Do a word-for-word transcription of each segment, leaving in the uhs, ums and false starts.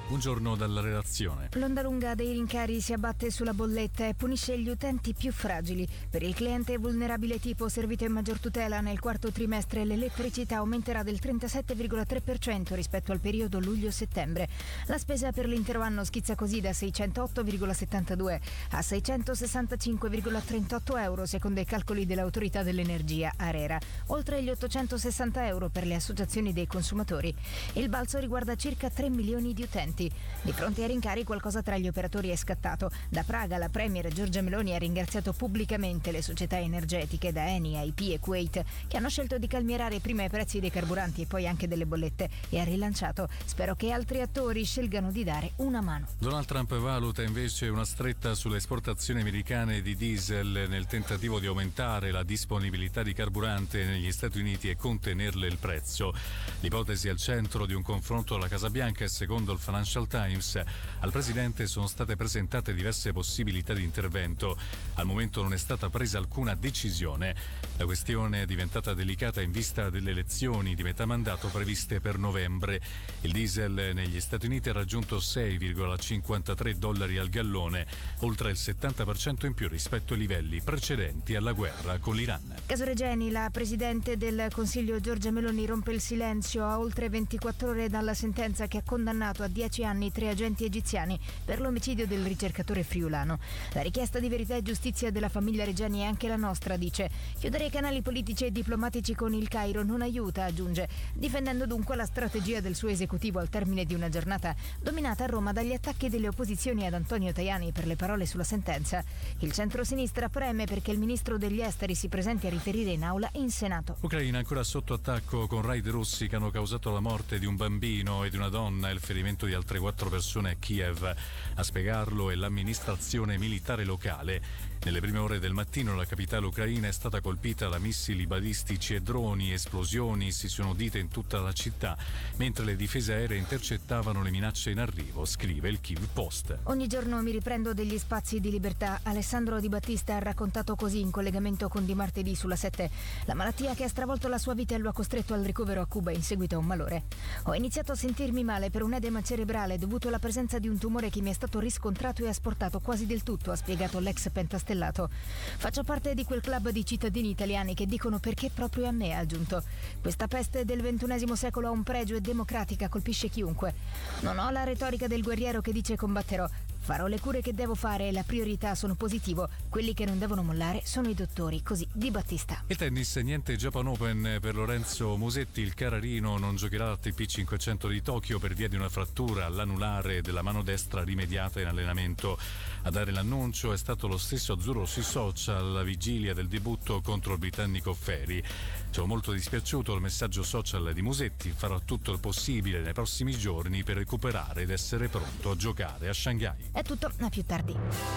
Buongiorno dalla redazione. L'onda lunga dei rincari si abbatte sulla bolletta e punisce gli utenti più fragili. Per il cliente vulnerabile tipo servito in maggior tutela nel quarto trimestre l'elettricità aumenterà del trentasette virgola tre per cento rispetto al periodo luglio-settembre. La spesa per l'intero anno schizza così da seicentootto virgola settantadue a seicentosessantacinque virgola trentotto euro secondo i calcoli dell'autorità dell'energia ARERA, oltre gli ottocentosessanta euro per le associazioni dei consumatori. Il balzo riguarda circa tre milioni di utenti. Di fronte ai rincari qualcosa tra gli operatori è scattato. Da Praga la premier Giorgia Meloni ha ringraziato pubblicamente le società energetiche, da Eni a I P e Kuwait, che hanno scelto di calmierare prima i prezzi dei carburanti e poi anche delle bollette, e ha rilanciato: spero che altri attori scelgano di dare una mano. Donald Trump valuta invece una stretta sulle esportazioni americane di diesel nel tentativo di aumentare la disponibilità di carburante negli Stati Uniti e contenerle il prezzo. L'ipotesi è al centro di un confronto alla Casa Bianca e secondo il Financial Times al presidente sono state presentate diverse possibilità di intervento. Al momento non è stata presa alcuna decisione. La questione è diventata delicata in vista delle elezioni di metà mandato previste per novembre. Il diesel negli Stati Uniti ha raggiunto sei virgola cinquantatré dollari al gallone, oltre il settanta per cento in più rispetto ai livelli precedenti alla guerra con l'Iran. Caso Regeni, la presidente del Consiglio Giorgia Meloni rompe il silenzio a oltre ventiquattro ore dalla sentenza che ha condannato a dieci anni tre agenti egiziani per l'omicidio del ricercatore friulano. La richiesta di verità e giustizia della famiglia Regeni è anche la nostra, dice. Chiudere i canali politici e diplomatici con il Cairo non aiuta, aggiunge, difendendo dunque la strategia del suo esecutivo al termine di una giornata dominata a Roma dagli attacchi delle opposizioni ad Antonio Tajani per le parole sulla sentenza. Il centro-sinistra preme perché il ministro degli esteri si presenti a riferire in aula in Senato. Ucraina ancora sotto attacco con raid russi che hanno causato la morte di un bambino e di una donna e il ferimento di altre quattro persone a Kiev. A spiegarlo è l'amministrazione militare locale. Nelle prime ore del mattino la capitale ucraina è stata colpita da missili balistici e droni. Esplosioni si sono udite in tutta la città mentre le difese aeree intercettavano le minacce in arrivo, scrive il Kyiv Post. Ogni giorno mi riprendo degli spazi di libertà. Alessandro Di Battista ha raccontato così in collegamento con Di Martedì sulla sette la malattia che ha stravolto la sua vita e lo ha costretto al ricovero a Cuba in seguito a un malore. Ho iniziato a sentirmi male per un edema cerebrale dovuto alla presenza di un tumore che mi è stato riscontrato e asportato quasi del tutto, ha spiegato l'ex pentastellato. Faccio parte di quel club di cittadini italiani che dicono perché proprio a me, ha aggiunto. Questa peste del ventunesimo secolo ha un pregio e democratica, colpisce chiunque. Non ho la retorica del guerriero che dice combatterò. Farò le cure che devo fare e la priorità sono positivo. Quelli che non devono mollare sono i dottori, così Di Battista. Il tennis, niente Japan Open per Lorenzo Musetti. Il Carrarino non giocherà al T P cinquecento di Tokyo per via di una frattura all'anulare della mano destra rimediata in allenamento. A dare l'annuncio è stato lo stesso azzurro sui social alla vigilia del debutto contro il britannico Ferry. Sono molto dispiaciuto, il messaggio social di Musetti: farò tutto il possibile nei prossimi giorni per recuperare ed essere pronto a giocare a Shanghai. È tutto, a più tardi.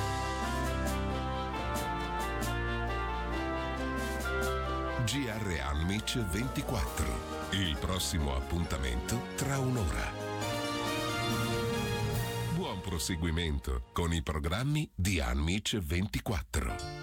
G R Amic ventiquattro. Il prossimo appuntamento tra un'ora. Buon proseguimento con i programmi di Amic ventiquattro.